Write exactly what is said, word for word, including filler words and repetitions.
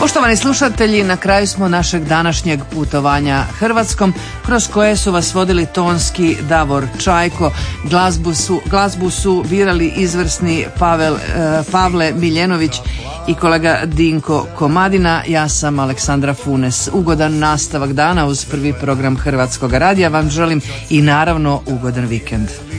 Poštovani slušatelji, na kraju smo našeg današnjeg putovanja Hrvatskom, kroz koje su vas vodili tonski Davor Čajko. Glazbu su, glazbu su birali izvrsni Pavel, eh, Pavle Miljenović i kolega Dinko Komadina. Ja sam Aleksandra Funes. Ugodan nastavak dana uz prvi program Hrvatskog radija vam želim i naravno ugodan vikend.